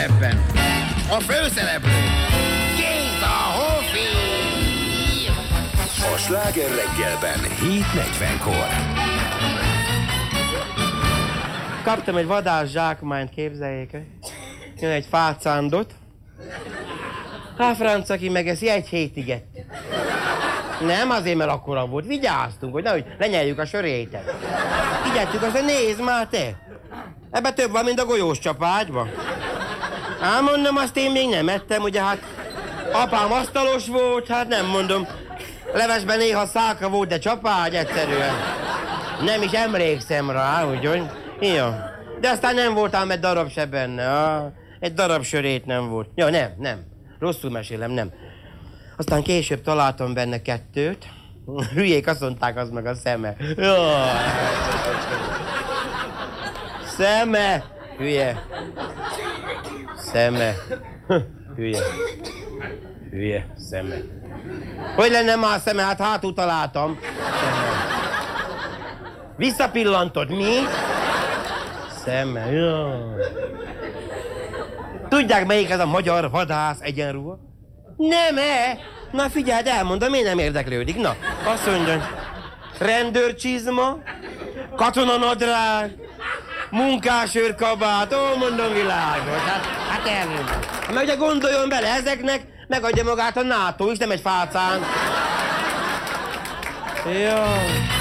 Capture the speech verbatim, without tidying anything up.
ebben. A főszereplő Géza Hofi! A Sláger reggelben hét negyvenkor. Kaptam egy vadász zsákmányt, képzeljék el. Jön egy fácándot. Hát franc, aki megeszi, egy hétig etti. Nem azért, mert akkora volt. Vigyáztunk, hogy nehogy lenyeljük a sörétet. Így ettük, azt mondja, nézd már te! Ebben több van, mint a golyós csapágyban. Ám mondom, azt én még nem ettem, ugye hát apám asztalos volt, hát nem mondom. Levesben néha szálka volt, de csapágy egyszerűen. Nem is emlékszem rá, úgyhogy... Jó. De aztán nem voltám egy darab se benne. Ah, egy darab sörét nem volt. Ja, nem, nem. Rosszul mesélem, nem. Aztán később találtam benne kettőt. Hülyék azt mondták, az meg a szeme. Jaj. Szeme. Hülye. Szeme. Hülye. Hülye. Szeme. Hogy lenne már szeme? Hát hátul találtam. Visszapillantod, mi? Szeme. Jaj. Tudják, melyik ez a magyar vadász egyenruha? Nem-e? Na figyeld, elmondom, én nem érdeklődik. Na, azt mondja, rendőrcsizma, katonanadrág, munkásőrkabát, ó, mondom, világos. Hát, hát elmondom. Mert ugye gondoljon bele, ezeknek megadja magát a NATO is, nem egy fácán. Jaj.